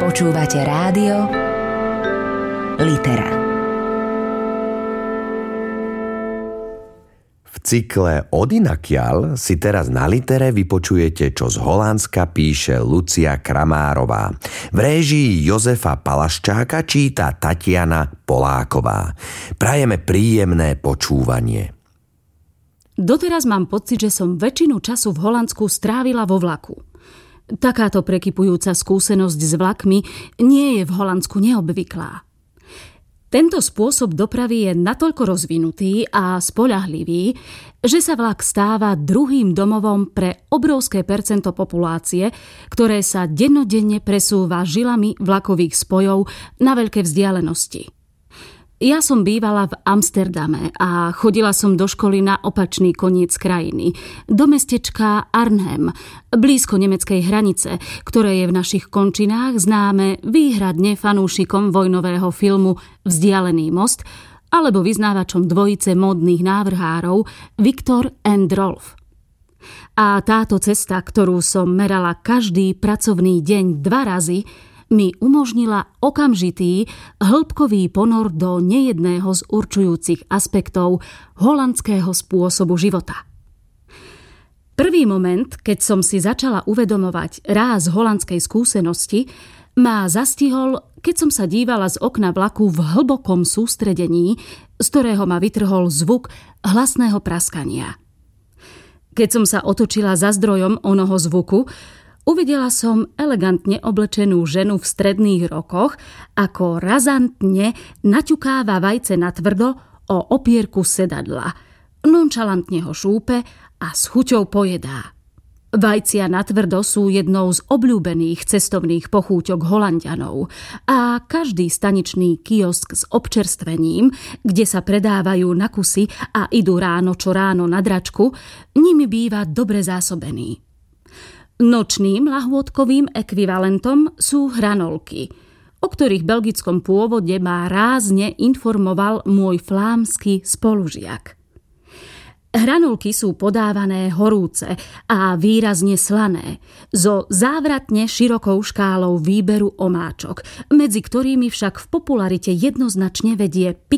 Počúvate rádio Litera. V cykle Odinakiaľ si teraz na Litere vypočujete, čo z Holandska píše Lucia Kramárová. V réžii Jozefa Palaščáka číta Tatiana Poláková. Prajeme príjemné počúvanie. Doteraz mám pocit, že som väčšinu času v Holandsku strávila vo vlaku. Takáto prekypujúca skúsenosť s vlakmi nie je v Holandsku neobvyklá. Tento spôsob dopravy je natoľko rozvinutý a spoľahlivý, že sa vlak stáva druhým domovom pre obrovské percento populácie, ktoré sa dennodenne presúva žilami vlakových spojov na veľké vzdialenosti. Ja som bývala v Amsterdame a chodila som do školy na opačný koniec krajiny, do mestečka Arnhem, blízko nemeckej hranice, ktoré je v našich končinách známe výhradne fanúšikom vojnového filmu Vzdialený most alebo vyznávačom dvojice módnych návrhárov Viktor and Rolf. A táto cesta, ktorú som merala každý pracovný deň 2 razy, mi umožnila okamžitý, hĺbkový ponor do nejedného z určujúcich aspektov holandského spôsobu života. Prvý moment, keď som si začala uvedomovať ráz holandskej skúsenosti, ma zastihol, keď som sa dívala z okna vlaku v hlbokom sústredení, z ktorého ma vytrhol zvuk hlasného praskania. Keď som sa otočila za zdrojom onoho zvuku, uvidela som elegantne oblečenú ženu v stredných rokoch, ako razantne naťukáva vajce natvrdo o opierku sedadla, nonšalantne ho šúpe a s chuťou pojedá. Vajcia natvrdo sú jednou z obľúbených cestovných pochúťok Holanďanov a každý staničný kiosk s občerstvením, kde sa predávajú na kusy a idú ráno čo ráno na dračku, nimi býva dobre zásobený. Nočným lahôdkovým ekvivalentom sú hranolky, o ktorých belgickom pôvode ma rázne informoval môj flámsky spolužiak. Hranolky sú podávané horúce a výrazne slané, so závratne širokou škálou výberu omáčok, medzi ktorými však v popularite jednoznačne vedie